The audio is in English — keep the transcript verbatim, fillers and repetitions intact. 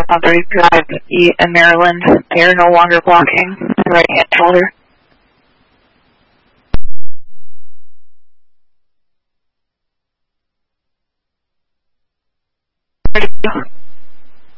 south on thirty Drive in Maryland. They are no longer blocking the right-hand shoulder. thirty-two.